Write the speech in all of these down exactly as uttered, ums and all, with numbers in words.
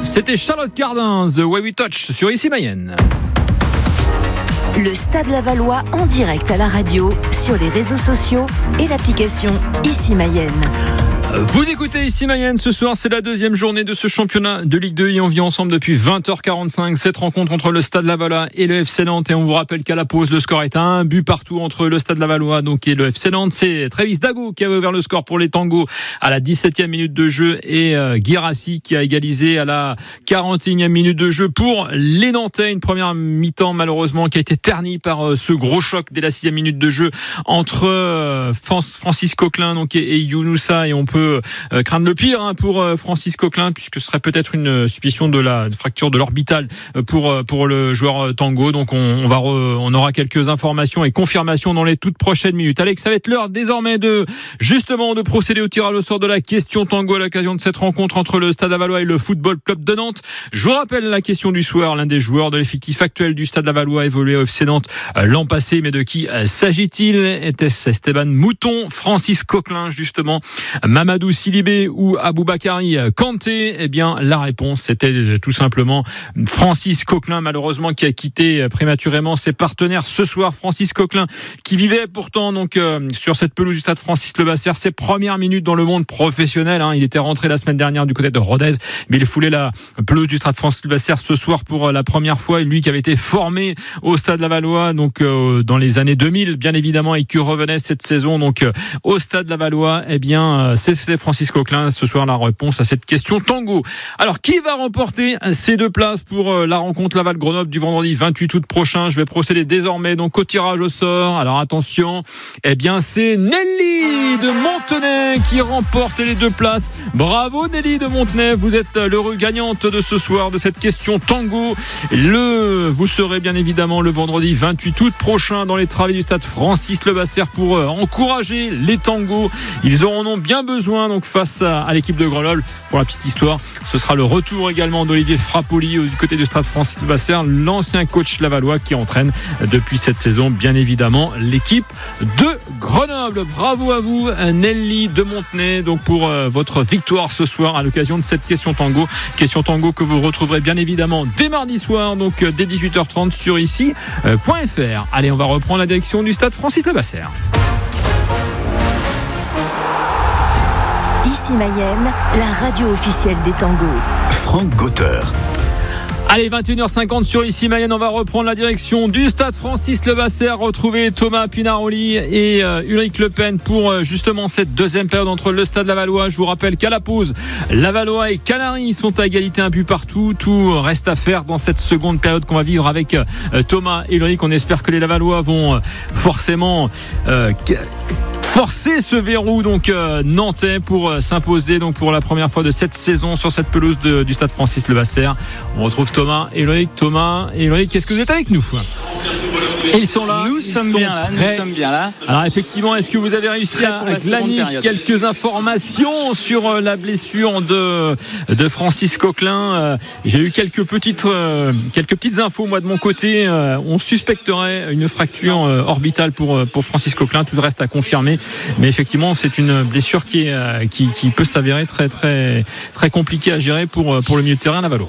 C'était Charlotte Cardin, The Way We Touch sur Ici Mayenne. Le Stade Lavallois en direct à la radio, sur les réseaux sociaux et l'application Ici Mayenne. Vous écoutez Ici Mayenne, ce soir c'est la deuxième journée de ce championnat de Ligue deux et on vit ensemble depuis vingt heures quarante-cinq cette rencontre entre le Stade Lavallois et le F C Nantes, et on vous rappelle qu'à la pause le score est à un but partout entre le Stade Lavallois donc et le F C Nantes. C'est Travis Dago qui avait ouvert le score pour les Tangos à la dix-septième minute de jeu et euh, Guirassi qui a égalisé à la quarante et unième minute de jeu pour les Nantais. Une première mi-temps malheureusement qui a été ternie par euh, ce gros choc dès la sixième minute de jeu entre euh, Francis Coquelin donc, et, et Younoussa, et on peut Euh, craindre le pire hein, pour euh, Francis Coquelin, puisque ce serait peut-être une euh, suspicion de la fracture de l'orbital euh, pour euh, pour le joueur euh, Tango. Donc on, on va re, on aura quelques informations et confirmations dans les toutes prochaines minutes. Alex, ça va être l'heure désormais de justement de procéder au tirage au sort de la question Tango à l'occasion de cette rencontre entre le Stade Lavallois et le Football Club de Nantes. Je vous rappelle la question du soir. L'un des joueurs de l'effectif actuel du Stade Lavallois évolué au F C Nantes euh, l'an passé, mais de qui euh, s'agit-il? Était-ce Esteban Mouton, Francis Coquelin justement, Mamadou Silibé ou Aboubakari Kanté? Eh bien, la réponse c'était tout simplement Francis Coquelin, malheureusement, qui a quitté prématurément ses partenaires ce soir. Francis Coquelin, qui vivait pourtant donc euh, sur cette pelouse du stade Francis Levasseur ses premières minutes dans le monde professionnel. Hein. Il était rentré la semaine dernière du côté de Rodez, mais il foulait la pelouse du stade Francis Levasseur ce soir pour la première fois. Et lui qui avait été formé au Stade Lavallois donc euh, dans les années deux mille, bien évidemment, et qui revenait cette saison donc euh, au Stade Lavallois. Eh bien, euh, c'était Francis Coquelin ce soir la réponse à cette question Tango. Alors, qui va remporter ces deux places pour euh, la rencontre Laval-Grenoble du vendredi vingt-huit août prochain? Je vais procéder désormais donc au tirage au sort. Alors attention, eh bien c'est Nelly de Montenay qui remporte les deux places. Bravo Nelly de Montenay, vous êtes l'heureux gagnante de ce soir de cette question Tango. Le, vous serez bien évidemment le vendredi vingt-huit août prochain dans les travées du stade Francis Levasseur pour euh, encourager les Tangos. Ils en ont bien besoin donc face à, à l'équipe de Grenoble. Pour la petite histoire, ce sera le retour également d'Olivier Frappoli du côté du stade Francis Levasseur, l'ancien coach lavallois qui entraîne depuis cette saison bien évidemment l'équipe de Grenoble. Bravo à vous Nelly de Montenay donc pour euh, votre victoire ce soir à l'occasion de cette question Tango. Question Tango que vous retrouverez bien évidemment dès mardi soir donc euh, dès dix-huit heures trente sur ici point f r. Allez, on va reprendre la direction du stade Francis Levasseur. Ici Mayenne, la radio officielle des Tangos. Franck Gauter. Allez, vingt et une heures cinquante sur Ici Mayenne, on va reprendre la direction du stade Francis Levasseur, retrouver Thomas Pinaroli et euh, Ulrich Le Pen pour euh, justement cette deuxième période entre le stade Lavallois. Je vous rappelle qu'à la pause, Lavallois et Canaries sont à égalité, un but partout. Tout reste à faire dans cette seconde période qu'on va vivre avec euh, Thomas et Ulrich. On espère que les Lavallois vont euh, forcément euh, forcer ce verrou donc euh, nantais pour euh, s'imposer donc pour la première fois de cette saison sur cette pelouse de, du stade Francis Levasseur. On retrouve Thomas et Loïc. Thomas et Loïc, qu'est-ce que vous êtes avec nous? Et ils sont là. Nous sommes bien là. Nous sommes bien là. Alors effectivement, est-ce que vous avez réussi à glaner quelques informations sur la blessure de de Francis Coquelin? J'ai eu quelques petites euh, quelques petites infos moi de mon côté. On suspecterait une fracture orbitale pour pour Francis Coquelin. Tout reste à confirmer, mais effectivement, c'est une blessure qui est qui qui peut s'avérer très très très compliquée à gérer pour pour le milieu de terrain lavallois.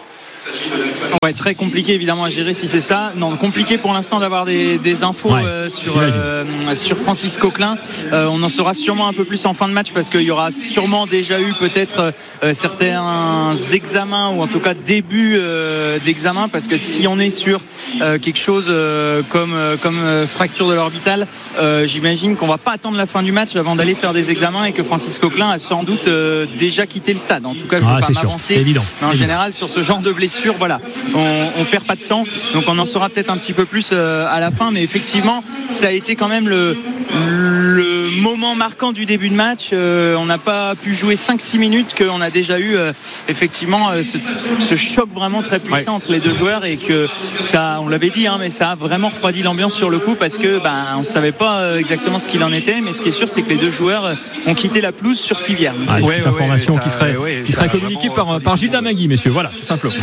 Ouais, très compliqué évidemment à gérer si c'est ça. Non, compliqué pour l'instant d'avoir des, des infos ouais, euh, sur, euh, sur Francis Coquelin. Euh, on en saura sûrement un peu plus en fin de match parce qu'il y aura sûrement déjà eu peut-être euh, certains examens ou en tout cas début euh, d'examen, parce que si on est sur euh, quelque chose euh, comme, euh, comme euh, fracture de l'orbital, euh, j'imagine qu'on va pas attendre la fin du match avant d'aller faire des examens et que Francis Coquelin a sans doute euh, déjà quitté le stade. En tout cas, je ne veux ah, pas m'avancer. Évident. Mais en évident. général, sur ce genre de blessure, voilà. On, on perd pas de temps, donc on en saura peut-être un petit peu plus euh, à la fin, mais effectivement ça a été quand même le, le moment marquant du début de match. Euh, on n'a pas pu jouer cinq six minutes qu'on a déjà eu euh, effectivement euh, ce, ce choc vraiment très puissant ouais. entre les deux joueurs, et que ça, on l'avait dit hein, mais ça a vraiment refroidi l'ambiance sur le coup, parce que ben, on savait pas exactement ce qu'il en était, mais ce qui est sûr c'est que les deux joueurs ont quitté la pelouse sur civière. Ah, ouais, ouais, information ouais, qui serait, ouais, qui serait communiquée par, par Gilles Damagui, messieurs, voilà, tout simplement.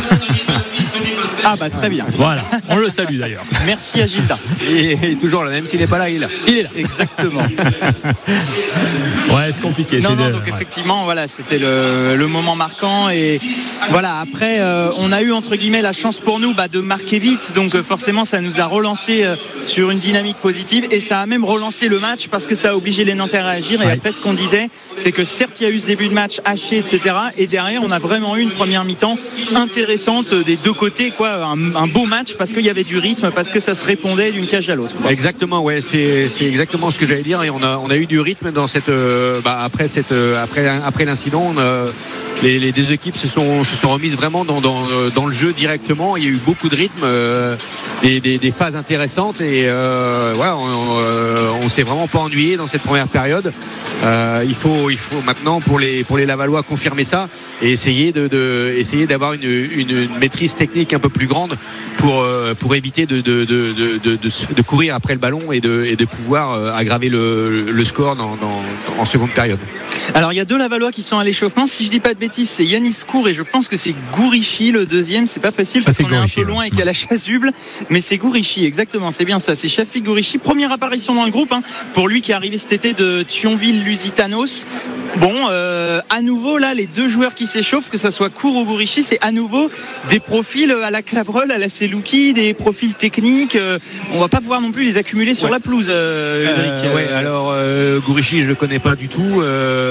Ah bah très bien. Voilà, on le salue d'ailleurs. Merci à Gilda. Et, et toujours là, même s'il n'est pas là, il est là. Il est là. Exactement. Ouais, c'est compliqué. Non, c'est non, de... donc ouais. effectivement, voilà, c'était le, le moment marquant. Et voilà, après, euh, on a eu entre guillemets la chance pour nous bah, de marquer vite. Donc euh, forcément, ça nous a relancé euh, sur une dynamique positive. Et ça a même relancé le match parce que ça a obligé les Nantais à réagir. Et ouais. Après, ce qu'on disait, c'est que certes, il y a eu ce début de match haché, et cetera. Et derrière, on a vraiment eu une première mi-temps intéressante des deux côtés, quoi. Un, un beau match parce qu'il y avait du rythme, parce que ça se répondait d'une cage à l'autre, quoi. Exactement, ouais, c'est, c'est exactement ce que j'allais dire. Et on a, on a eu du rythme dans cette, euh, bah, après cette, euh, après, après l'incident. On a, les, les deux équipes se sont, se sont remises vraiment dans, dans, dans le jeu directement. Il y a eu beaucoup de rythme, euh, des, des, des phases intéressantes et euh, voilà, on, on, on s'est vraiment pas ennuyé dans cette première période. Euh, il faut, il faut maintenant pour les, pour les Lavallois confirmer ça et essayer de, de essayer d'avoir une, une, une maîtrise technique un peu plus grande pour, pour éviter de, de, de, de, de, de, de courir après le ballon et de, et de pouvoir aggraver le, le score dans, dans, en seconde période. Alors il y a deux Lavallois qui sont à l'échauffement, si je dis pas de bêtises c'est Yanis Kour et je pense que c'est Gourichi le deuxième, c'est pas facile parce qu'on est un peu loin et qu'il y a la chasuble, mais c'est Gourichi, exactement, c'est bien ça, c'est Shafik Gourichi, première apparition dans le groupe, hein, pour lui qui est arrivé cet été de Thionville-Lusitanos. Bon, euh, à nouveau là, les deux joueurs qui s'échauffent, que ce soit Kour ou Gourichi, c'est à nouveau des profils à la Clavreul, à la Selouki, des profils techniques. Euh, on va pas pouvoir non plus les accumuler sur ouais. la pelouse. Euh, euh, ouais, alors euh, Gourichi, je le connais pas du tout.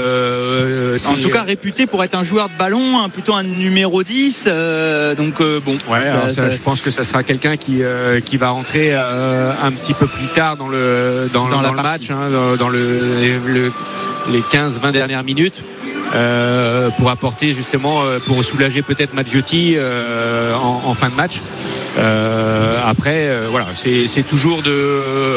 Euh, en tout cas, réputé pour être un joueur de ballon, hein, plutôt un numéro dix. Euh, donc euh, bon. Ouais, ça, alors ça, ça... je pense que ça sera quelqu'un qui euh, qui va rentrer euh, un petit peu plus tard dans le dans, dans, dans le match, hein, dans, dans le, le les quinze vingt dernières minutes euh, pour apporter justement euh, pour soulager peut-être Maggiotti euh, en, en fin de match. Euh, après euh, voilà, c'est, c'est toujours de,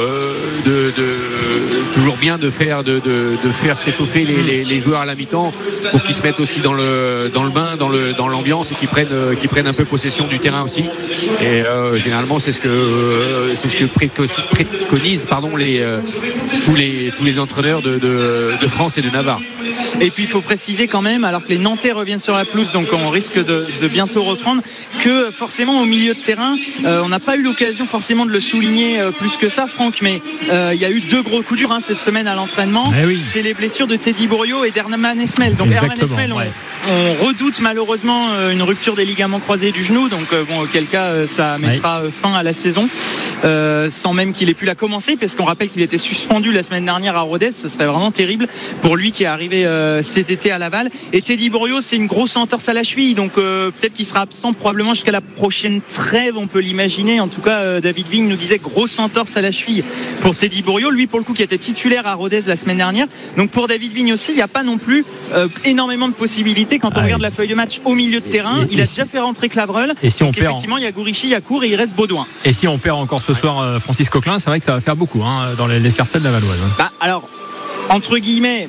de, de toujours bien de faire de, de, de faire s'étoffer les, les, les joueurs à la mi-temps pour qu'ils se mettent aussi dans le dans le bain, dans le dans l'ambiance et qu'ils prennent qu'ils prennent un peu possession du terrain aussi. Et euh, généralement c'est ce que euh, c'est ce que préconisent pardon les euh, tous les tous les entraîneurs de, de, de France et de Navarre. Et puis il faut préciser quand même, alors que les Nantais reviennent sur la pelouse, donc on risque de, de bientôt reprendre, que forcément au milieu de terrain, euh, on n'a pas eu l'occasion forcément de le souligner euh, plus que ça, Franck, mais euh, il y a eu deux gros coups durs hein, cette semaine à l'entraînement. Eh oui. C'est les blessures de Teddy Bourriot et d'Herman Esmel. Donc Herman Esmel, on, ouais. on redoute malheureusement euh, une rupture des ligaments croisés du genou, donc euh, bon, auquel cas euh, ça mettra ouais. fin à la saison, euh, sans même qu'il ait pu la commencer, parce qu'on rappelle qu'il était suspendu la semaine dernière à Rodez. Ce serait vraiment terrible pour lui qui est arrivé euh, cet été à Laval. Et Teddy Bourriot, c'est une grosse entorse à la cheville, donc euh, peut-être qu'il sera absent probablement jusqu'à la prochaine trêve, on peut l'imaginer. En tout cas, euh, David Vigne nous disait grosse entorse à la cheville pour Teddy Bourriot, lui pour le coup qui était titulaire à Rodez la semaine dernière. Donc pour David Vigne aussi, il n'y a pas non plus euh, énormément de possibilités quand on ah, regarde oui. la feuille de match au milieu de terrain. Et, il et a si... déjà fait rentrer Clavreul. Et si donc on perd effectivement, en... il y a Gourichi, il y a Kour et il reste Baudouin. Et si on perd encore ce soir euh, Francis Coquelin, c'est vrai que ça va faire beaucoup hein, dans l'escarcelle de la Valoise. Hein. Bah, alors. Entre guillemets,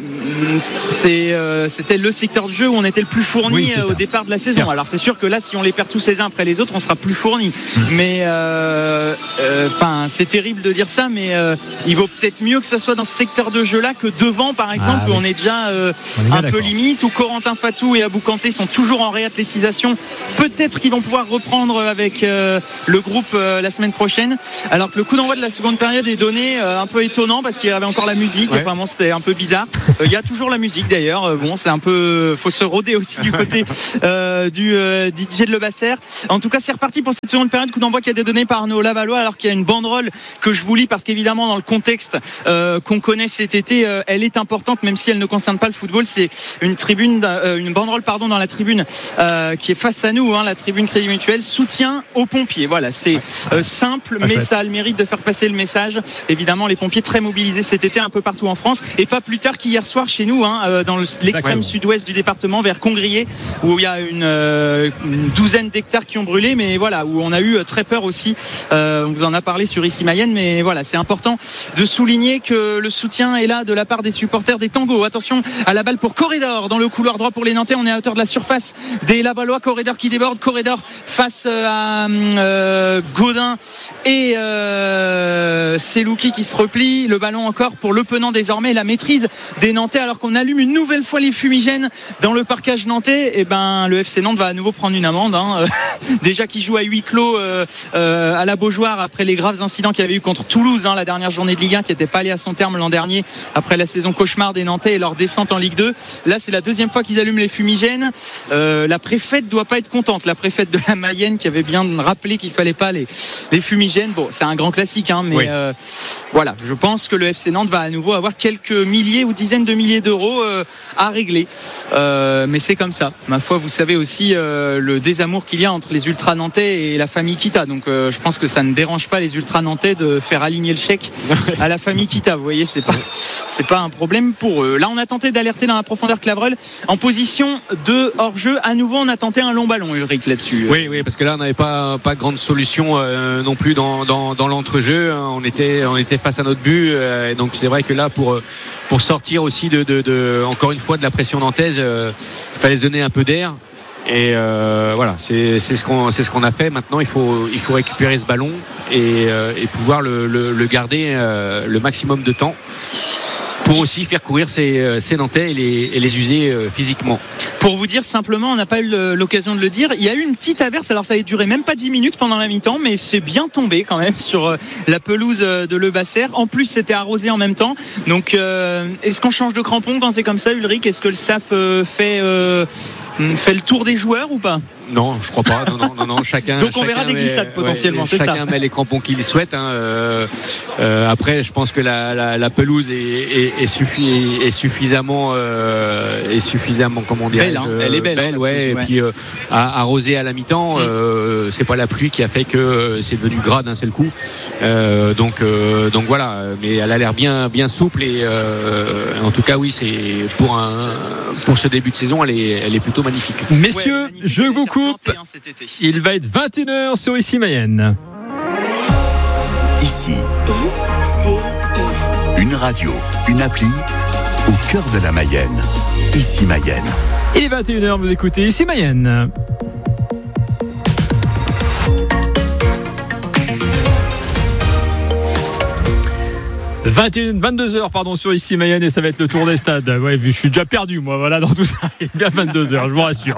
c'est, euh, c'était le secteur de jeu où on était le plus fourni oui, au départ de la saison. C'est Alors c'est sûr que là, si on les perd tous les uns après les autres, on sera plus fourni. Mmh. Mais euh, euh, c'est terrible de dire ça, mais euh, il vaut peut-être mieux que ça soit dans ce secteur de jeu-là que devant, par exemple, ah, oui. où on est déjà euh, on est un d'accord. peu limite, où Corentin Fatou et Abou Kanté sont toujours en réathlétisation. Peut-être qu'ils vont pouvoir reprendre avec euh, le groupe euh, la semaine prochaine. Alors que le coup d'envoi de la seconde période est donné euh, un peu étonnant parce qu'il y avait encore la musique. Ouais. Vraiment, c'était un peu bizarre. Il euh, y a toujours la musique d'ailleurs. Euh, bon, c'est un peu, faut se rôder aussi du côté euh, du euh, D J de Le Basser. En tout cas, c'est reparti pour cette seconde période. Coup d'envoi qui a été donné par Arnaud Lavallois, alors qu'il y a une banderole que je vous lis parce qu'évidemment dans le contexte euh, qu'on connaît cet été, euh, elle est importante, même si elle ne concerne pas le football. C'est une tribune, euh, une banderole pardon dans la tribune euh, qui est face à nous, hein, la tribune Crédit Mutuel, soutien aux pompiers. Voilà, c'est euh, simple, mais ça a le mérite de faire passer le message. Évidemment, les pompiers très mobilisés cet été un peu partout en France, et pas plus tard qu'hier soir chez nous, hein, euh, dans le, l'extrême sud-ouest du département, vers Congrier, où il y a une, euh, une douzaine d'hectares qui ont brûlé, mais voilà, où on a eu très peur aussi. Euh, on vous en a parlé sur Ici Mayenne, mais voilà, c'est important de souligner que le soutien est là de la part des supporters des Tangos. Attention à la balle pour Corridor dans le couloir droit pour les Nantais. On est à hauteur de la surface des Lavallois. Corridor qui déborde, Corridor face à euh, Gaudin et euh, Selouki qui se replie. Le ballon encore pour Le Penant désormais. La maîtrise des Nantais, alors qu'on allume une nouvelle fois les fumigènes dans le parcage nantais. Et ben le F C Nantes va à nouveau prendre une amende, hein. Déjà qu'il joue à huis clos euh, euh, à la Beaujoire après les graves incidents qu'il y avait eu contre Toulouse, hein, la dernière journée de Ligue un qui n'était pas allée à son terme l'an dernier après la saison cauchemar des Nantais et leur descente en Ligue deux. Là c'est la deuxième fois qu'ils allument les fumigènes. Euh, la préfète doit pas être contente, la préfète de la Mayenne qui avait bien rappelé qu'il fallait pas les, les fumigènes. Bon, c'est un grand classique, hein, mais oui. euh, voilà, je pense que le F C Nantes va à nouveau avoir quelques milliers ou dizaines de milliers d'euros euh, à régler. Euh, mais c'est comme ça. Ma foi, vous savez aussi euh, le désamour qu'il y a entre les ultras nantais et la famille Kita. Donc euh, je pense que ça ne dérange pas les ultras nantais de faire aligner le chèque à la famille Kita. Vous voyez, c'est pas, c'est pas un problème pour eux. Là, on a tenté d'alerter dans la profondeur Clavreul en position de hors-jeu. À nouveau, on a tenté un long ballon, Ulrich, là-dessus. Oui, oui, parce que là, on n'avait pas, pas grande solution euh, non plus dans, dans, dans l'entrejeu. On était, on était face à notre but. Euh, et donc, c'est vrai que là, pour, pour sortir aussi de, de, de, encore une fois, de la pression nantaise, euh, il fallait se donner un peu d'air. Et euh, voilà, c'est, c'est, ce qu'on, c'est ce qu'on a fait. Maintenant, il faut, il faut récupérer ce ballon et, euh, et pouvoir le, le, le garder euh, le maximum de temps pour aussi faire courir ces, ces Nantais et les, et les user euh, physiquement. Pour vous dire simplement, on n'a pas eu l'occasion de le dire, il y a eu une petite averse, alors ça a duré même pas dix minutes pendant la mi-temps, mais c'est bien tombé quand même sur la pelouse de Le Basser. En plus, c'était arrosé en même temps. Donc, euh, est-ce qu'on change de crampon quand c'est comme ça, Ulrich ? Est-ce que le staff euh, fait, euh, fait le tour des joueurs ou pas ? Non, je crois pas. Non, non, non, non. Chacun. Donc on chacun verra des glissades met, potentiellement. Ouais, c'est chacun ça. Chacun met les crampons qu'il souhaite. Hein. Euh, euh, après, je pense que la, la, la pelouse est, est, est, suffi, est suffisamment, euh, est suffisamment, comment dire, belle. Hein. Elle est belle. belle hein, ouais. pelouse, et ouais. puis euh, arrosée à la mi-temps. Mm. Euh, c'est pas la pluie qui a fait que c'est devenu gras d'un seul coup. Euh, donc, euh, donc voilà. Mais elle a l'air bien, bien souple et euh, en tout cas, oui, c'est pour un, pour ce début de saison, elle est, elle est plutôt magnifique. Messieurs, ouais, je vous coupe. Il va être vingt et une heures sur Ici Mayenne. Ici, I C I. une radio, une appli au cœur de la Mayenne. Ici Mayenne. Il est vingt et une heures, vous écoutez Ici Mayenne. vingt et une, vingt-deux heures pardon sur Ici Mayenne et ça va être le tour des stades. Ouais, je suis déjà perdu moi voilà dans tout ça. Il est bien vingt-deux heures, je vous rassure.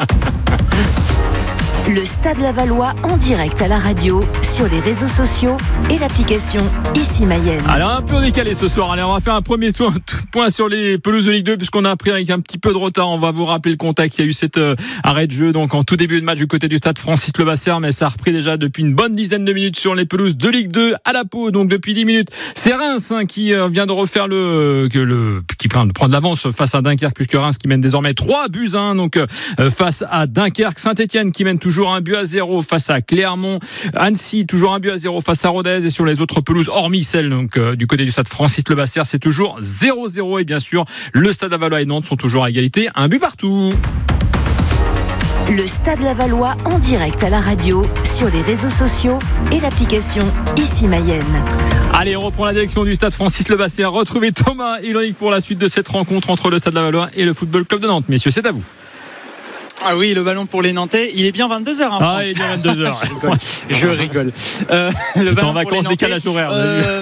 Le Stade Lavallois en direct à la radio, sur les réseaux sociaux et l'application Ici Mayenne. Alors un peu décalé ce soir. Allez, on va faire un premier tour, point sur les pelouses de Ligue deux puisqu'on a appris avec un petit peu de retard. On va vous rappeler le contexte. Il y a eu cet euh, arrêt de jeu donc en tout début de match du côté du stade Francis Le Basser, mais ça a repris déjà depuis une bonne dizaine de minutes sur les pelouses de Ligue deux à la Pau. Donc depuis dix minutes, c'est Reims hein, qui euh, vient de refaire le, que le qui prend, prend de l'avance face à Dunkerque puisque Reims qui mène désormais trois buts à un donc euh, face à Dunkerque. Saint-Etienne qui mène toujours un but à zéro face à Clermont. Annecy toujours un but à zéro face à Rodez et sur les autres pelouses hormis celle donc euh, du côté du stade Francis Le Basser c'est toujours zéro zéro et bien sûr le stade Lavallois et Nantes sont toujours à égalité, un but partout. Le Stade Lavallois en direct à la radio, sur les réseaux sociaux et l'application Ici Mayenne. Allez, on reprend la direction du stade Francis Le Basser. Retrouvez Thomas et Ulrich pour la suite de cette rencontre entre le stade Lavallois et le Football Club de Nantes. Messieurs, c'est à vous. Ah oui, le ballon pour les Nantais, il est bien vingt-deux heures. Hein, ah, il est bien vingt-deux heures. Je rigole. Je rigole. Euh, le ballon en vacances, décalage horaire. Euh...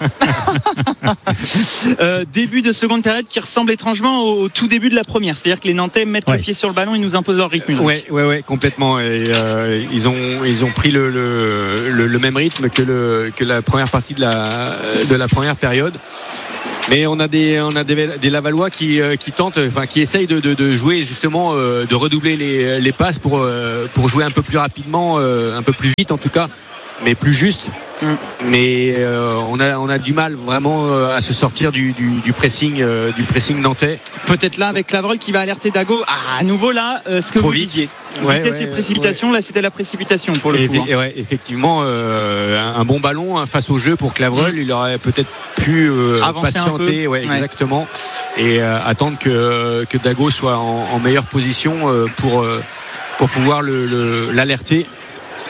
euh, début de seconde période qui ressemble étrangement au, au tout début de la première. C'est-à-dire que les Nantais mettent ouais. le pied sur le ballon, ils nous imposent leur rythme. Oui, ouais, ouais, complètement. Et, euh, ils, ont, ils ont pris le, le, le, le même rythme que, le, que la première partie de la, de la première période. Mais on a des, on a des, des Lavallois qui, euh, qui tentent, enfin qui essayent de, de, de jouer justement, euh, de redoubler les, les passes pour, euh, pour jouer un peu plus rapidement, euh, un peu plus vite en tout cas, mais plus juste. Mm. Mais euh, on a, on a du mal vraiment euh, à se sortir du, du, du pressing, euh, du pressing nantais. Peut-être là avec Clavreul qui va alerter Dago. Ah, à nouveau là, euh, ce que Trop vous disiez. Ouais, vitesse ouais, et précipitation, ouais. Là c'était la précipitation pour le et, coup. Et, ouais, effectivement, euh, un, un bon ballon hein, face au jeu pour Clavreul, mm. il aurait peut-être pu euh, patienter, ouais, ouais. exactement, et euh, attendre que, que Dago soit en, en meilleure position euh, pour, euh, pour pouvoir le, le, l'alerter.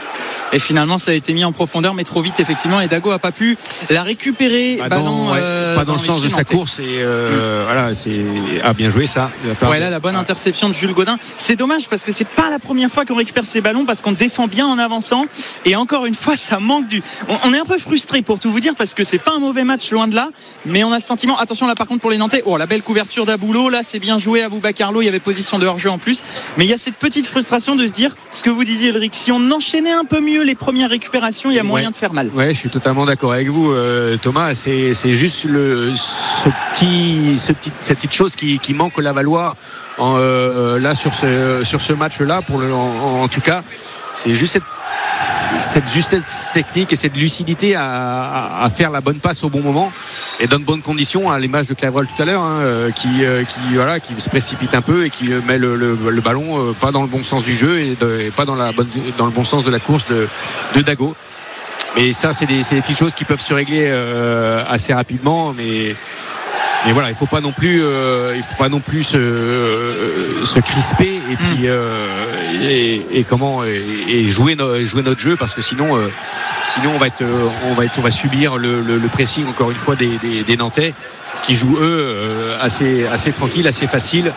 et finalement ça a été mis en profondeur mais trop vite effectivement, et Dago a pas pu la récupérer. Pas ballon dans, ouais, euh, pas dans, dans le sens de sa nantais. course et euh, mmh. voilà, c'est ah, bien joué ça. Ouais, là la bonne ah. interception de Jules Godin. C'est dommage parce que c'est pas la première fois qu'on récupère ces ballons, parce qu'on défend bien en avançant, et encore une fois ça manque du. On, on est un peu frustré pour tout vous dire, parce que c'est pas un mauvais match loin de là, mais on a le sentiment. Attention là par contre pour les Nantais. Oh, la belle couverture d'Aboulo, là c'est bien joué. Aboubacarlo, il y avait position de hors-jeu en plus, mais il y a cette petite frustration de se dire ce que vous disiez Ulrich, si on enchaînait un peu mieux les premières récupérations, il y a moyen ouais. de faire mal. Ouais, je suis totalement d'accord avec vous euh, Thomas, c'est, c'est juste le, ce petit, ce petit, cette petite chose qui, qui manque au Lavallois en, euh, là sur ce, sur ce match là pour le, en, en tout cas c'est juste cette cette justesse technique et cette lucidité à, à, à faire la bonne passe au bon moment et dans de bonnes conditions, à l'image de Clerval tout à l'heure, hein, qui, euh, qui, voilà, qui se précipite un peu et qui met le, le, le ballon euh, pas dans le bon sens du jeu et, de, et pas dans, la bonne, dans le bon sens de la course de, de Dago. Mais ça, c'est des, c'est des petites choses qui peuvent se régler euh, assez rapidement, mais Mais voilà, il faut pas non plus, euh, il faut pas non plus se, euh, se crisper et puis euh, et, et comment et, et jouer, no, jouer notre jeu, parce que sinon, euh, sinon on va être, on va être, on va subir le, le, le pressing encore une fois des, des, des Nantais qui jouent eux euh, assez, assez tranquille, assez facile,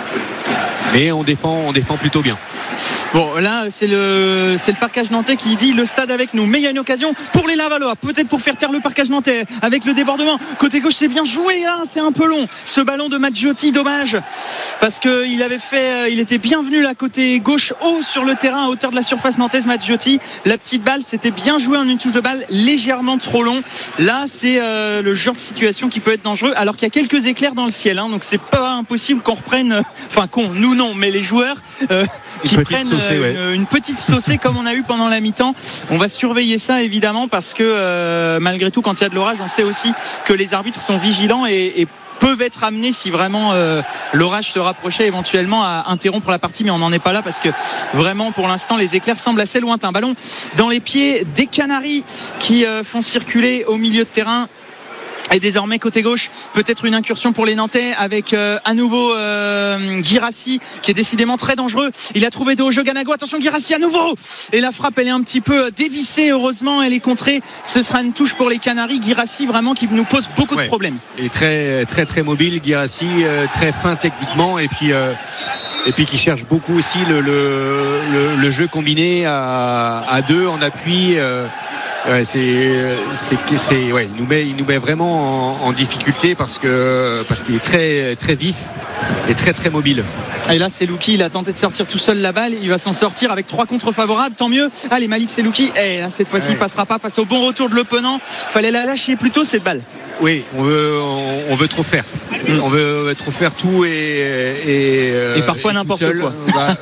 mais on défend, on défend plutôt bien. Bon, là, c'est le, c'est le parquage nantais qui dit le stade avec nous. Mais il y a une occasion pour les Lavallois, peut-être pour faire taire le parquage nantais avec le débordement. Côté gauche, c'est bien joué, hein, c'est un peu long. Ce ballon de Maggiotti, dommage, parce qu'il avait fait, il était bienvenu là, côté gauche, haut sur le terrain, à hauteur de la surface nantaise, Maggiotti. La petite balle, c'était bien joué en une touche de balle, légèrement trop long. Là, c'est euh, le genre de situation qui peut être dangereux, alors qu'il y a quelques éclairs dans le ciel, hein, donc c'est pas impossible qu'on reprenne, euh, enfin, qu'on, nous non, mais les joueurs. Euh, qui prennent saucée, ouais. une, une petite saucée comme on a eu pendant la mi-temps. On va surveiller ça évidemment, parce que euh, malgré tout, quand il y a de l'orage, on sait aussi que les arbitres sont vigilants et, et peuvent être amenés, si vraiment euh, l'orage se rapprochait, éventuellement à interrompre la partie, mais on n'en est pas là, parce que vraiment pour l'instant les éclairs semblent assez lointains. Ballon dans les pieds des Canaries qui euh, font circuler au milieu de terrain. Et désormais côté gauche, peut-être une incursion pour les Nantais avec euh, à nouveau euh, Guirassi, qui est décidément très dangereux. Il a trouvé de haut jeu Ganago, attention Guirassi à nouveau, et la frappe elle est un petit peu dévissée, heureusement elle est contrée. Ce sera une touche pour les Canaries. Guirassi vraiment qui nous pose beaucoup ouais. de problèmes. Et très très très mobile Guirassi, euh, très fin techniquement, et puis euh, et puis qui cherche beaucoup aussi le, le, le, le jeu combiné à, à deux en appui. Euh, Ouais, c'est, c'est, c'est, ouais, il nous met, il nous met vraiment en, en difficulté, parce que, parce qu'il est très, très vif et très, très mobile. Et là, c'est Louki, il a tenté de sortir tout seul la balle, il va s'en sortir avec trois contres favorables, tant mieux. Allez, Malik Selouki, et là, cette fois-ci, ouais. il passera pas face au bon retour de l'opponent. Fallait la lâcher plus tôt, cette balle. Oui, on veut, on, on veut trop faire. Mmh. On veut trop faire tout et, et, et parfois et n'importe quoi. Bah,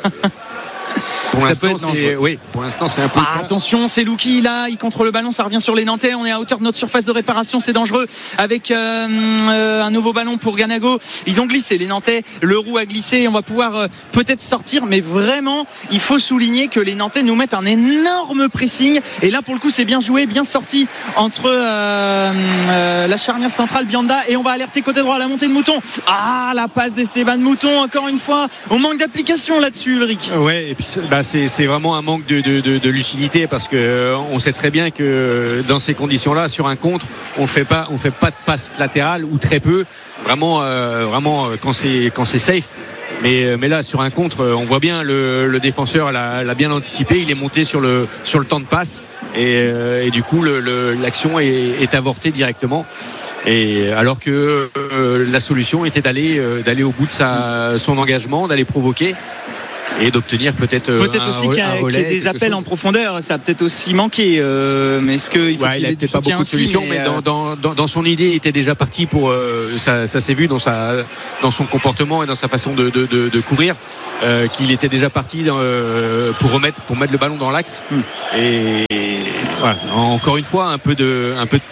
Pour l'instant, c'est... Oui, pour l'instant, c'est un peu. Ah, attention, c'est Louki là, il contrôle le ballon, ça revient sur les Nantais. On est à hauteur de notre surface de réparation, c'est dangereux. Avec euh, euh, un nouveau ballon pour Ganago. Ils ont glissé, les Nantais. Le roux a glissé. On va pouvoir euh, peut-être sortir, mais vraiment, il faut souligner que les Nantais nous mettent un énorme pressing. Et là, pour le coup, c'est bien joué, bien sorti entre euh, euh, la charnière centrale Bianda, et on va alerter côté droit à la montée de Mouton. Ah, la passe d'Esteban Mouton, encore une fois. On manque d'application là-dessus, Ulrich. Ouais, et puis bah, c'est, c'est vraiment un manque de, de, de, de lucidité, parce que euh, on sait très bien que dans ces conditions-là, sur un contre, on fait pas, on fait pas de passe latérale, ou très peu. Vraiment, euh, vraiment quand c'est quand c'est safe. Mais, mais là, sur un contre, on voit bien le, le défenseur l'a, l'a bien anticipé. Il est monté sur le sur le temps de passe, et, euh, et du coup, le, le, l'action est, est avortée directement. Et alors que euh, la solution était d'aller euh, d'aller au bout de sa, son engagement, d'aller provoquer. Et d'obtenir peut-être peut-être un, aussi qu'il y a, relais, qu'il y ait des appels chose. En profondeur, ça a peut-être aussi manqué, euh, mais est-ce qu'il faut ouais, qu'il il a peut-être pas beaucoup de solutions, mais, mais euh... dans, dans, dans son idée, il était déjà parti pour euh, ça, ça s'est vu dans sa dans son comportement et dans sa façon de, de, de, de courir, euh, qu'il était déjà parti dans, euh, pour remettre pour mettre le ballon dans l'axe. Hmm. Et, et voilà, encore une fois, un peu de un peu de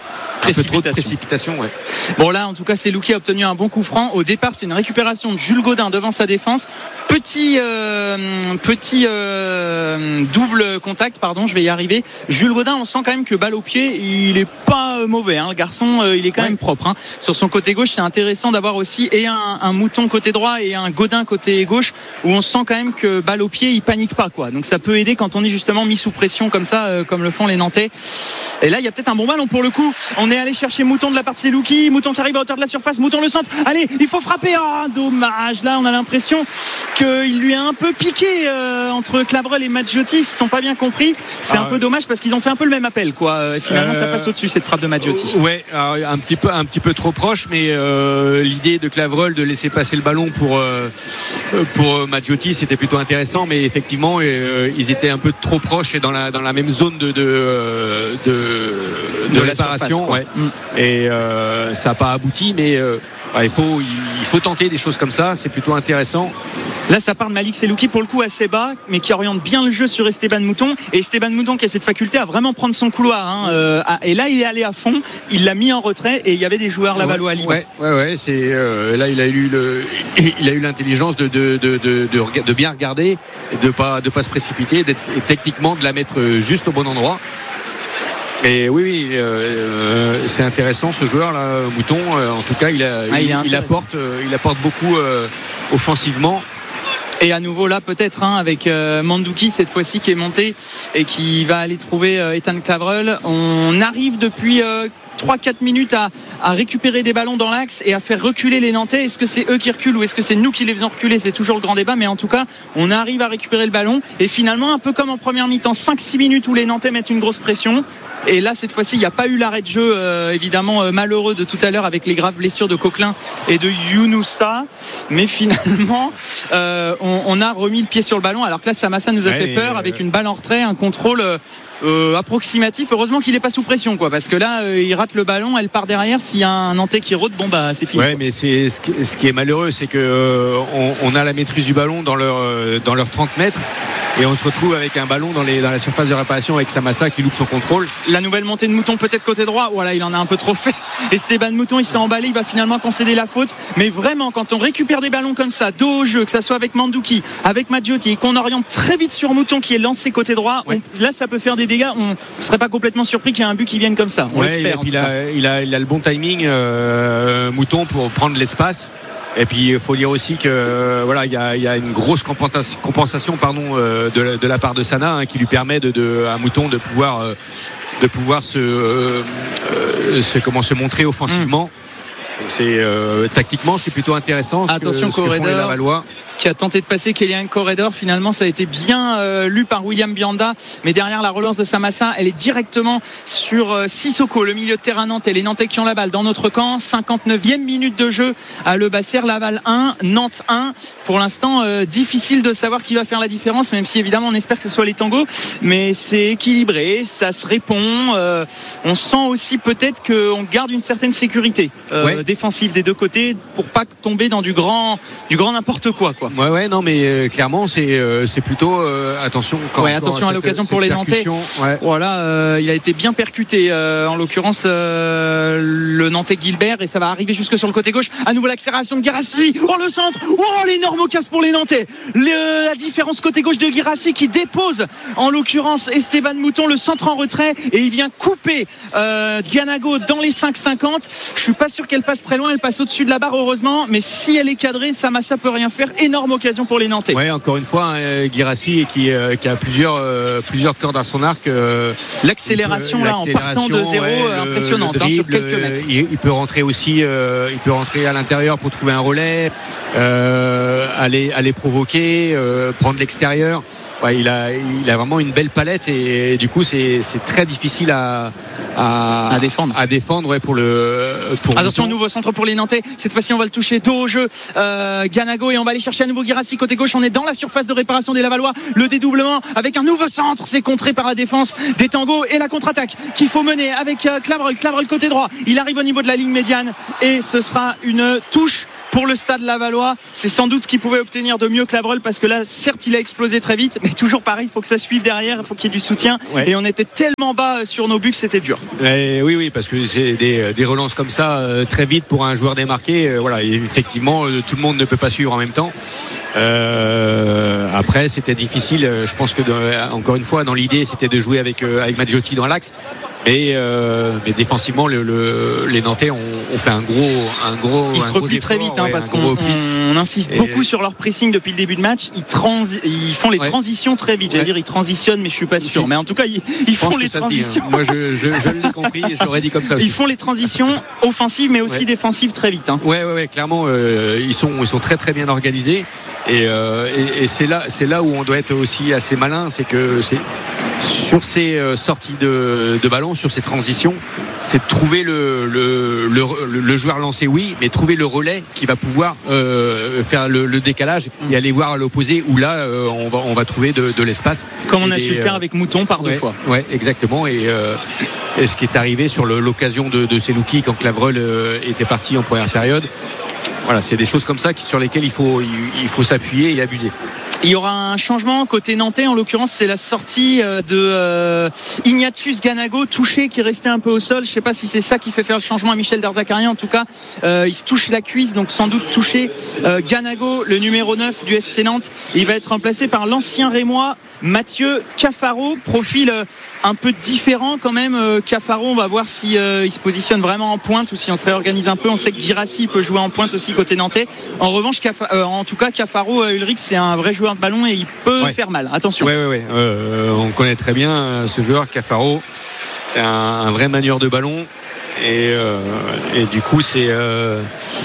un peu trop de précipitation. Ouais. Bon là, en tout cas, c'est Lou qui a obtenu un bon coup franc. Au départ, c'est une récupération de Jules Gaudin devant sa défense. Petit, euh, petit euh, double contact, pardon, je vais y arriver. Jules Gaudin, on sent quand même que balle au pied, il est pas mauvais. Hein. Le garçon, euh, il est quand ouais. même propre. Hein. Sur son côté gauche, c'est intéressant d'avoir aussi et un, un Mouton côté droit et un Gaudin côté gauche, où on sent quand même que balle au pied, il panique pas, quoi. Donc ça peut aider quand on est justement mis sous pression comme ça, euh, comme le font les Nantais. Et là, il y a peut-être un bon ballon pour le coup. On est allé chercher Mouton de la part de Selouki. Mouton qui arrive à hauteur de la surface. Mouton le centre. Allez, il faut frapper. Ah, oh, dommage. Là, on a l'impression qu'il lui a un peu piqué euh, entre Claverel et Maggiotti. Ils se sont pas bien compris. C'est ah, un peu dommage parce qu'ils ont fait un peu le même appel, quoi. Et finalement, euh, ça passe au-dessus cette frappe de Maggiotti. Euh, ouais, alors, un petit peu, un petit peu trop proche, mais euh, l'idée de Claverel de laisser passer le ballon pour euh, pour Maggiotti, c'était plutôt intéressant, mais effectivement, euh, ils étaient un peu trop proches et dans la dans la même zone de de de, de, de réparation. Surface, ouais. mm. Et euh, ça n'a pas abouti, mais euh, ouais, il faut il faut tenter des choses comme ça. C'est plutôt intéressant. Là, ça part de Malik Selouki pour le coup assez bas, mais qui oriente bien le jeu sur Esteban Mouton. Et Esteban Mouton qui a cette faculté à vraiment prendre son couloir. Hein. Euh, et là, il est allé à fond. Il l'a mis en retrait et il y avait des joueurs lavallois libre. Ouais, ouais, ouais. C'est euh, là, il a eu le, il a eu l'intelligence de de, de, de, de, de bien regarder, et de pas de pas se précipiter, d'être, et techniquement de la mettre juste au bon endroit. Et oui, oui, euh, c'est intéressant ce joueur-là, Mouton. Euh, en tout cas, il, a, ah, il, il, il apporte, euh, il apporte beaucoup euh, offensivement. Et à nouveau là peut-être hein, avec euh, Mandouki cette fois-ci qui est monté et qui va aller trouver euh, Ethan Claverel. On arrive depuis euh, trois quatre minutes à, à récupérer des ballons dans l'axe et à faire reculer les Nantais. Est-ce que c'est eux qui reculent ou est-ce que c'est nous qui les faisons reculer? C'est toujours le grand débat, mais en tout cas on arrive à récupérer le ballon et finalement un peu comme en première mi-temps, cinq six minutes où les Nantais mettent une grosse pression. Et là cette fois-ci il n'y a pas eu l'arrêt de jeu euh, évidemment euh, malheureux de tout à l'heure avec les graves blessures de Coquelin et de Younoussa, mais finalement euh, on, on a remis le pied sur le ballon alors que là Samassa nous a ouais, fait peur euh... avec une balle en retrait, un contrôle euh, Euh, approximatif. Heureusement qu'il n'est pas sous pression, quoi, parce que là euh, il rate le ballon, elle part derrière. S'il y a un Nantais qui rôde, bon bah c'est fini. Ouais, mais c'est ce qui, ce qui est malheureux, c'est que euh, on, on a la maîtrise du ballon dans leur euh, dans leurs trente mètres et on se retrouve avec un ballon dans les dans la surface de réparation avec Samassa qui loupe son contrôle. La nouvelle montée de Mouton peut-être côté droit. Voilà, il en a un peu trop fait. Esteban Mouton, il s'est emballé, il va finalement concéder la faute. Mais vraiment, quand on récupère des ballons comme ça, dos au jeu, que ça soit avec Mandouki, avec Maggiotti, et qu'on oriente très vite sur Mouton qui est lancé côté droit, ouais. on, là ça peut faire des dégâts. On ne serait pas complètement surpris qu'il y ait un but qui vienne comme ça. On ouais, l'espère. Il a, il, a, il a le bon timing, euh, Mouton, pour prendre l'espace. Et puis il faut dire aussi que euh, voilà, il y a, il y a une grosse compensation, compensation pardon, euh, de, la, de la part de Sana hein, qui lui permet de, de, à Mouton de pouvoir, euh, de pouvoir se, euh, se, comment, se montrer offensivement. Mmh. Donc c'est, euh, tactiquement, c'est plutôt intéressant. Ce Attention, que, ce que font les Lavallois. Qui a tenté de passer Kélian Corredor. Finalement, ça a été bien euh, lu par William Bianda. Mais derrière la relance de Samassa, elle est directement sur euh, Sissoko, le milieu de terrain nantais. Les Nantais qui ont la balle dans notre camp. cinquante-neuvième minute de jeu à Le Basser. Laval un, Nantes un. Pour l'instant, euh, difficile de savoir qui va faire la différence, même si évidemment on espère que ce soit les tangos. Mais c'est équilibré, ça se répond. Euh, on sent aussi peut-être qu'on garde une certaine sécurité euh, ouais. défensive des deux côtés pour pas tomber dans du grand, du grand n'importe quoi, quoi. Ouais, ouais, non, mais euh, clairement, c'est, euh, c'est plutôt euh, attention. Quand, ouais, attention à, à l'occasion pour les Nantais. Ouais. Voilà, euh, il a été bien percuté. Euh, en l'occurrence, euh, le Nantais Gilbert, et ça va arriver jusque sur le côté gauche. À nouveau l'accélération de Guirassy. Oh le centre. Oh l'énorme casse pour les Nantais. Le, la différence côté gauche de Guirassy qui dépose, en l'occurrence, Esteban Mouton, le centre en retrait, et il vient couper euh, Ganago dans les cinq cinquante. Je suis pas sûr qu'elle passe très loin. Elle passe au-dessus de la barre, heureusement. Mais si elle est cadrée, Samassa peut rien faire. Énorme occasion pour les Nantais. Ouais, encore une fois, hein, Guirassy qui, euh, qui a plusieurs, euh, plusieurs cordes à son arc. Euh, l'accélération peut, là, l'accélération, en partant de zéro, ouais, euh, impressionnante, dribble, hein, sur quelques mètres. Il, il peut rentrer aussi, euh, il peut rentrer à l'intérieur pour trouver un relais, euh, aller, aller provoquer, euh, prendre l'extérieur. Ouais, il a, il a vraiment une belle palette et, et du coup c'est, c'est très difficile à, à, à défendre. À défendre ouais, pour le. Pour Attention, nouveau centre pour les Nantais. Cette fois-ci, on va le toucher dos au jeu. Euh, Ganago et on va aller chercher à nouveau Guirassy côté gauche. On est dans la surface de réparation des Lavallois. Le dédoublement avec un nouveau centre, c'est contré par la défense des Tangos et la contre-attaque qu'il faut mener avec euh, Claverel. Claverel côté droit. Il arrive au niveau de la ligne médiane et ce sera une touche pour le Stade Lavallois. C'est sans doute ce qu'il pouvait obtenir de mieux que Clavreul, parce que là, certes, il a explosé très vite, mais toujours pareil, il faut que ça suive derrière, il faut qu'il y ait du soutien. Ouais. Et on était tellement bas sur nos buts que c'était dur. Et oui, oui, parce que c'est des, des relances comme ça euh, très vite pour un joueur démarqué. Euh, voilà, et effectivement, euh, tout le monde ne peut pas suivre en même temps. Euh, après, c'était difficile. Je pense que, de, encore une fois, dans l'idée, c'était de jouer avec, euh, avec Maggiotti dans l'axe. Et euh, mais défensivement, le, le, les Nantais ont, ont fait un gros, un gros. Ils se replient très vite, hein, ouais, parce qu'on on, on insiste et beaucoup sur leur pressing depuis le début de match. Ils, transi- ils font les ouais. transitions très vite. J'allais ouais. dire, ils transitionnent, mais je suis pas sûr. Mais en tout cas, ils, ils font les transitions. Dit, hein. Moi, je, je, je l'ai compris. Et je l'aurais dit comme ça aussi. Ils font les transitions offensives, mais aussi ouais. défensives très vite. Hein. Ouais, ouais, ouais. Clairement, euh, ils sont, ils sont très, très bien organisés. Et, euh, et, et c'est là, c'est là où on doit être aussi assez malin, c'est que c'est sur ces euh, sorties de, de ballon, sur ces transitions, c'est de trouver le, le, le, le joueur lancé, oui, mais trouver le relais qui va pouvoir euh, faire le, le décalage et aller voir à l'opposé où là euh, on, va, on va trouver de, de l'espace. Comme on a et su le faire avec Mouton par ouais, deux fois. Ouais, exactement. Et, euh, et ce qui est arrivé sur le, l'occasion de, de Selouki quand Clavreul euh, était parti en première période. Voilà, c'est des choses comme ça qui, sur lesquelles il faut, il, il faut s'appuyer et abuser. Il y aura un changement côté nantais, en l'occurrence c'est la sortie de euh, Ignatius Ganago, touché, qui restait un peu au sol. Je ne sais pas si c'est ça qui fait faire le changement à Michel Derzakarian. En tout cas euh, il se touche la cuisse, donc sans doute touché. euh, Ganago, le numéro neuf du F C Nantes, il va être remplacé par l'ancien Rémois Mathieu Cafaro. Profil euh, un peu différent quand même. euh, Cafaro, on va voir si euh, il se positionne vraiment en pointe ou si on se réorganise un peu. On sait que Guirassi peut jouer en pointe aussi côté nantais. En revanche, Cafa- euh, en tout cas Cafaro, euh, Ulrich, c'est un vrai joueur de ballon et il peut ouais. faire mal. Attention. Oui, oui, oui. Euh, on connaît très bien euh, ce joueur Cafaro. C'est un, un vrai manieur de ballon et, euh, et du coup c'est euh,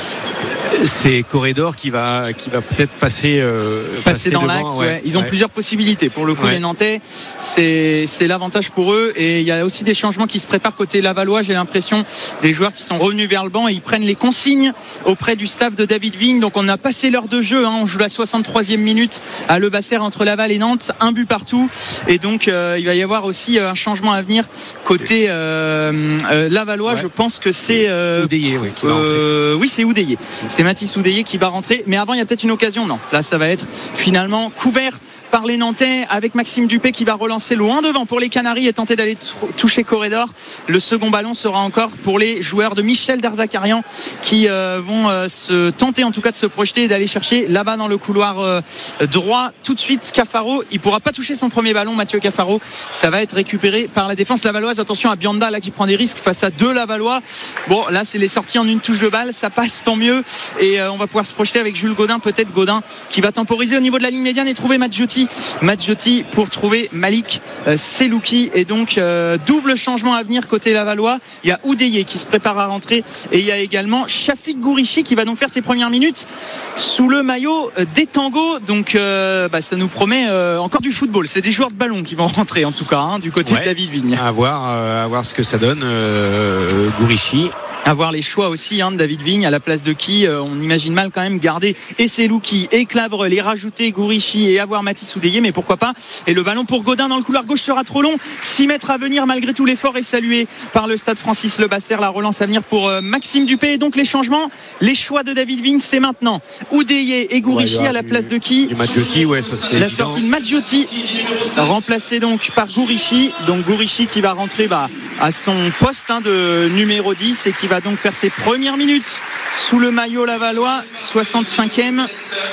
c'est Corridor qui va qui va peut-être passer euh, passer, passer dans devant, l'axe. Ouais. Ouais. Ils ont ouais. plusieurs possibilités. Pour le coup, ouais. les Nantais, c'est c'est l'avantage pour eux. Et il y a aussi des changements qui se préparent côté Lavallois. J'ai l'impression des joueurs qui sont revenus vers le banc et ils prennent les consignes auprès du staff de David Vigne. Donc on a passé l'heure de jeu. Hein. On joue la soixante-troisième minute à Le Basser entre Laval et Nantes, un but partout. Et donc euh, il va y avoir aussi euh, un changement à venir côté euh, euh, Lavallois. Ouais. Je pense que c'est euh, Oudéier, oui, qui va euh, oui, c'est Oudéier. C'est Mathis Oudéier qui va rentrer, mais avant il y a peut-être une occasion. Non, là ça va être finalement couvert par les Nantais avec Maxime Dupé qui va relancer loin devant pour les Canaries et tenter d'aller t- toucher Corridor. Le second ballon sera encore pour les joueurs de Michel Derzakarian qui euh, vont euh, se tenter en tout cas de se projeter et d'aller chercher là-bas dans le couloir euh, droit. Tout de suite Cafaro, il pourra pas toucher son premier ballon, Mathieu Cafaro. Ça va être récupéré par la défense lavalloise. Attention à Bianda là qui prend des risques face à deux Lavallois. Bon là c'est les sorties en une touche de balle, ça passe tant mieux et euh, on va pouvoir se projeter avec Jules Godin, peut-être Godin qui va temporiser au niveau de la ligne médiane et trouver Maggiotti. Maggiotti pour trouver Malik euh, Selouki. Et donc euh, double changement à venir côté Lavallois. Il y a Oudéier qui se prépare à rentrer et il y a également Shafik Gourichi qui va donc faire ses premières minutes sous le maillot euh, des Tangos. Donc euh, bah, ça nous promet euh, encore du football. C'est des joueurs de ballon qui vont rentrer en tout cas hein, du côté ouais. de David Vigne. À voir, euh, à voir ce que ça donne euh, Gourichi. Avoir les choix aussi hein, de David Vigne à la place de qui euh, on imagine mal quand même garder et Selouki et Clavreul et rajouter Gourichi et avoir Mathis Oudéier, mais pourquoi pas. Et le ballon pour Godin dans le couloir gauche sera trop long, six mètres à venir malgré tout. L'effort est salué par le stade Francis Le Basser. La relance à venir pour euh, Maxime Dupé. Et donc les changements, les choix de David Vigne, c'est maintenant Oudéier et Gourichi ouais, à la du, place de qui du Maggiotti, ouais, ça la évident. Sortie de Maggiotti remplacé donc par Gourichi. Donc Gourichi qui va rentrer bah, à son poste hein, de numéro dix et qui va donc faire ses premières minutes sous le maillot lavallois. Soixante-cinquième.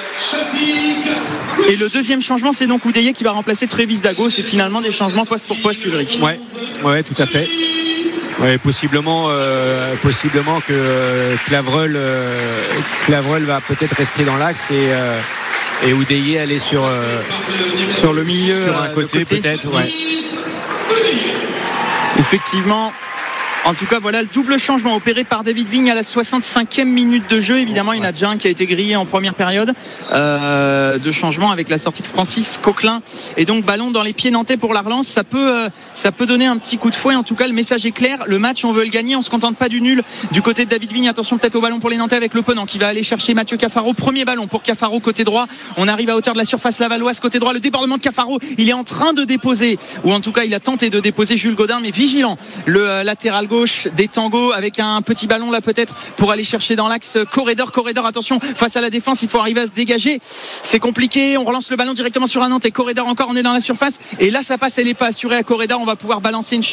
Et le deuxième changement, c'est donc Oudéier qui va remplacer Trévis Dago. C'est finalement des changements poste pour poste, Ulrich. Ouais, ouais, tout à fait. Ouais, possiblement, euh, possiblement que euh, Clavreul, euh, Clavreul va peut-être rester dans l'axe et euh, et Oudéier aller sur euh, sur le milieu, sur un côté, côté. peut-être. Ouais. Effectivement. En tout cas, voilà le double changement opéré par David Vigne à la soixante-cinquième minute de jeu. Évidemment, il y en a déjà un qui a été grillé en première période. Euh, de changement avec la sortie de Francis Coquelin. Et donc, ballon dans les pieds nantais pour la relance. Ça peut, euh, ça peut donner un petit coup de fouet. En tout cas, le message est clair. Le match, on veut le gagner. On ne se contente pas du nul. Du côté de David Vigne, attention peut-être au ballon pour les Nantais avec Le Penant qui va aller chercher Mathieu Cafaro. Premier ballon pour Cafaro côté droit. On arrive à hauteur de la surface lavalloise côté droit. Le débordement de Cafaro. Il est en train de déposer, ou en tout cas, il a tenté de déposer Jules Godin, mais vigilant. Le euh, latéral gauche des tangos avec un petit ballon là peut-être pour aller chercher dans l'axe Corredor. Corredor, attention face à la défense, il faut arriver à se dégager, c'est compliqué, on relance le ballon directement sur un Nantes et Corredor encore, on est dans la surface et là ça passe, elle n'est pas assurée à Corredor, on va pouvoir balancer une